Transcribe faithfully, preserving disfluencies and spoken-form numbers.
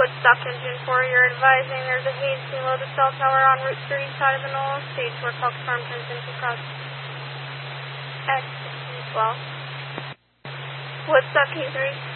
Woodstock Engine four, you're advising there's a haze below the cell tower on Route three side of the Nola stage where Falk Storm turns into cross X twelve. Woodstock K three.